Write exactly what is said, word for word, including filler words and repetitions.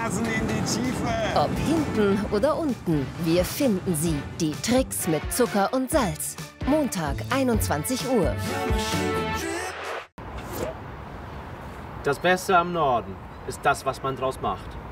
blasen in die Tiefe. Ob hinten oder unten, wir finden sie. Die Tricks mit Zucker und Salz. Montag, einundzwanzig Uhr. Das Beste am Norden ist das, was man draus macht.